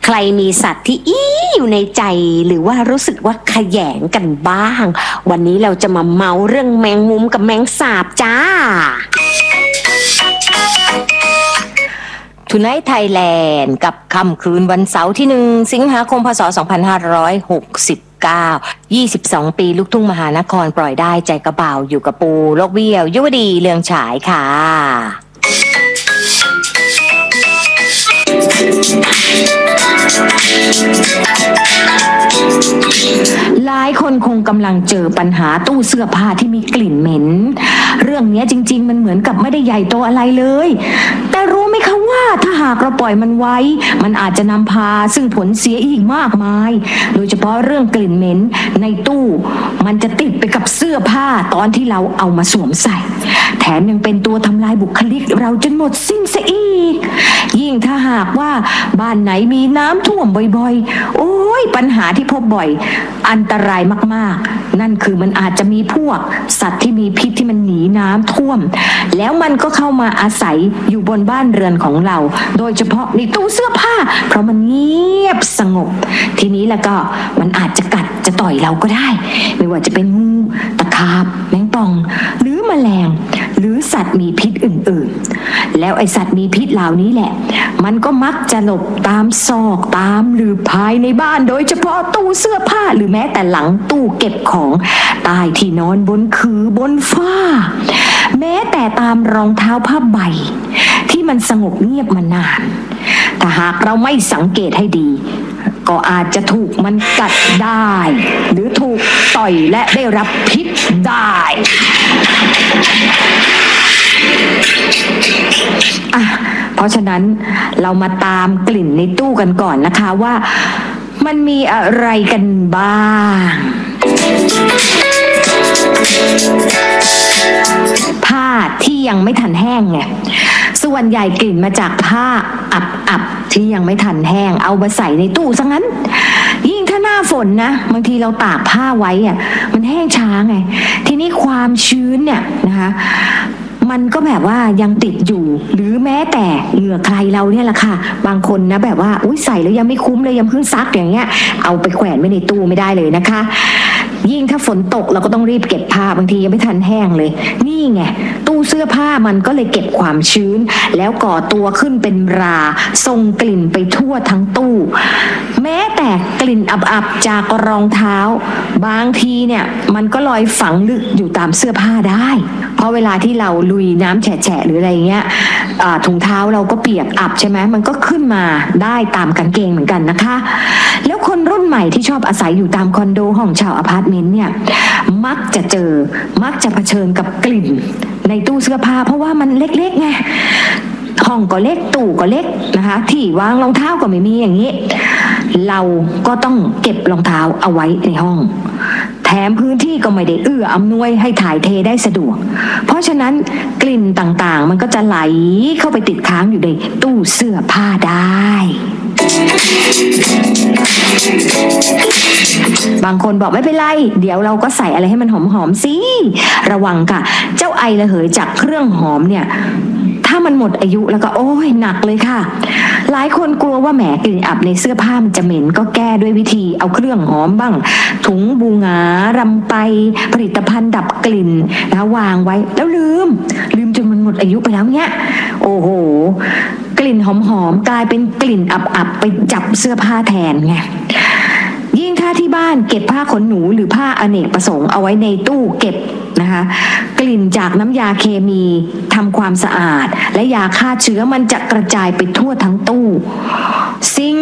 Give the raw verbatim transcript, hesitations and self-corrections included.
ใครมีสัตว์ที่อีอยู่ในใจหรือว่ารู้สึกว่าขยงกันบ้างวันนี้เราจะมาเมาเรื่องแมงมุมกับแมงสาบจ้าTonight Thailand กับค่ำคืนวันเสาร์ที่หนึ่งสิงหาคมพ.ศ. สองพันห้าร้อยหกสิบเก้า ยี่สิบสองปีลูกทุ่งมหานครปล่อยได้ใจกระเป๋าอยู่กับปูโลกเบี้ยวยุวดีเรืองฉายค่ะหลายคนคงกำลังเจอปัญหาตู้เสื้อผ้าที่มีกลิ่นเหม็นเรื่องนี้จริงๆมันเหมือนกับไม่ได้ใหญ่โตอะไรเลยแต่รู้ไหมคะว่าถ้าหากเราปล่อยมันไว้มันอาจจะนำพาซึ่งผลเสียอีกมากมายโดยเฉพาะเรื่องกลิ่นเหม็นในตู้มันจะติดไปกับเสื้อผ้าตอนที่เราเอามาสวมใส่แถมยังเป็นตัวทำลายบุคลิกเราจนหมดสิ้นซะอีกยิ่งถ้าหากว่าบ้านไหนมีน้ำท่วมบ่อยๆโอ้ยปัญหาที่พบบ่อยอันตรายมากๆนั่นคือมันอาจจะมีพวกสัตว์ที่มีพิษที่มันหนีน้ำท่วมแล้วมันก็เข้ามาอาศัยอยู่บนบ้านเรือนของเราโดยเฉพาะในตู้เสื้อผ้าเพราะมันเงียบสงบทีนี้แล้วก็มันอาจจะกัดจะต่อยเราก็ได้ไม่ว่าจะเป็นงูตะขาบแมงป่องหรือแมลงหรือสัตว์มีพิษอื่นๆแล้วไอสัตว์มีพิษเหล่านี้แหละมันก็มักจะหลบตามซอกตามหรือภายในบ้านโดยเฉพาะตู้เสื้อผ้าหรือแม้แต่หลังตู้เก็บของใต้ที่นอนบนคือบนฝ้าแม้แต่ตามรองเท้าผ้าใบที่มันสงบเงียบมานานแต่หากเราไม่สังเกตให้ดีก็อาจจะถูกมันกัดได้หรือถูกต่อยและได้รับพิษได้อ่ะเพราะฉะนั้นเรามาตามกลิ่นในตู้กันก่อนนะคะว่ามันมีอะไรกันบ้างผ้าที่ยังไม่ทันแห้งไงส่วนใหญ่กลิ่นมาจากผ้าอับๆที่ยังไม่ทันแห้งเอามาใส่ในตู้ซะงั้นยิ่งถ้าหน้าฝนนะบางทีเราตากผ้าไว้อ่ะมันแห้งช้าไงทีนี้ความชื้นเนี่ยนะคะมันก็แบบว่ายังติดอยู่หรือแม้แต่เหงื่อใครเราเนี่ยแหละค่ะบางคนนะแบบว่าอุ้ยใส่แล้วยังไม่คุ้มเลยยังเพิ่งซักอย่างเงี้ยเอาไปแขวนไว้ในตู้ไม่ได้เลยนะคะยิ่งถ้าฝนตกเราก็ต้องรีบเก็บผ้าบางทียังไม่ทันแห้งเลยนี่ไงตู้เสื้อผ้ามันก็เลยเก็บความชื้นแล้วก่อตัวขึ้นเป็นราส่งกลิ่นไปทั่วทั้งตู้แม้แต่กลิ่นอับๆจากรองเท้าบางทีเนี่ยมันก็ลอยฝังลึกอยู่ตามเสื้อผ้าได้เพราะเวลาที่เราลุยน้ำแฉะๆหรืออะไรเงี้ยถุงเท้าเราก็เปียกอับใช่ไหมมันก็ขึ้นมาได้ตามกางเกงเหมือนกันนะคะแล้วคนรุ่นใหม่ที่ชอบอาศัยอยู่ตามคอนโดห้องเช่าอพาร์ตเมนต์เนี่ยมักจะเจอมักจะเผชิญกับกลิ่นในตู้เสื้อผ้าเพราะว่ามันเล็กๆไงห้องก็เล็กตู้ก็เล็กนะคะที่วางรองเท้าก็ไม่มีอย่างนี้เราก็ต้องเก็บรองเท้าเอาไว้ในห้องแถมพื้นที่ก็ไม่ได้เอื้ออำนวยให้ถ่ายเทได้สะดวกเพราะฉะนั้นกลิ่นต่างๆมันก็จะไหลเข้าไปติดค้างอยู่ในตู้เสื้อผ้าได้บางคนบอกไม่เป็นไรเดี๋ยวเราก็ใส่อะไรให้มันหอมๆสิระวังค่ะเจ้าไอระเหยจากเครื่องหอมเนี่ยถ้ามันหมดอายุแล้วก็โอ้ยหนักเลยค่ะหลายคนกลัวว่าแหมกลิ่นอับในเสื้อผ้ามันจะเหม็นก็แก้ด้วยวิธีเอาเครื่องหอมบ้างถุงบูงารำไปผลิตภัณฑ์ดับกลิ่นแล้ววางไว้แล้วลืมลืมจนมันหมดอายุไปแล้วเนี้ยโอ้โหกลิ่นหอมๆกลายเป็นกลิ่นอับๆไปจับเสื้อผ้าแทนไงยิ่งถ้าที่บ้านเก็บผ้าขนหนูหรือผ้าอเนกประสงค์เอาไว้ในตู้เก็บนะคะกลิ่นจากน้ำยาเคมีทำความสะอาดและยาฆ่าเชื้อมันจะกระจายไปทั่วทั้งตู้สิ่ง